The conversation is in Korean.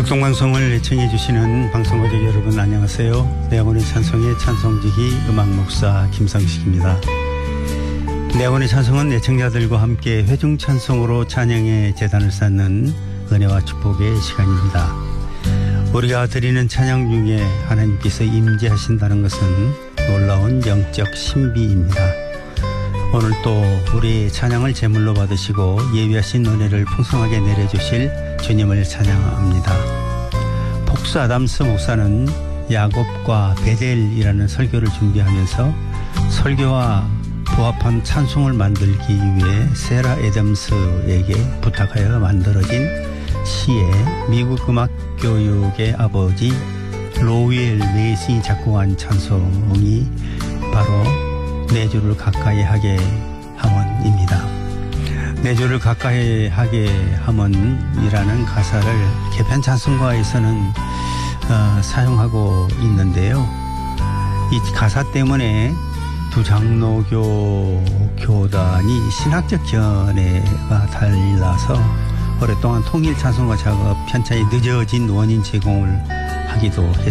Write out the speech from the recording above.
극동방송을 애청해 주시는 방송가족 여러분 안녕하세요. 내아버니 찬송의 찬송지기 음악목사 김성식입니다. 내아버니 찬송은 애청자들과 함께 회중찬송으로 찬양의 제단을 쌓는 은혜와 축복의 시간입니다. 우리가 드리는 찬양 중에 하나님께서 임재하신다는 것은 놀라운 영적 신비입니다. 오늘 또 우리의 찬양을 제물로 받으시고 예비하신 은혜를 풍성하게 내려주실 주님을 찬양합니다. 폭스 아담스 목사는 야곱과 베델이라는 설교를 준비하면서 설교와 부합한 찬송을 만들기 위해 세라 애덤스에게 부탁하여 만들어진 시에 미국 음악 교육의 아버지 로웰 메이시 작곡한 찬송이 바로 내 주를 가까이 하게 함은입니다. 내 주를 가까이 하게 함은이라는 가사를 개편 찬송가에서는 사용하고 있는데요. 이 가사 때문에 두 장로교 교단이 신학적 견해가 달라서 오랫동안 통일 찬송가 작업 편차이 늦어진 원인 제공을 하기도 했습니다.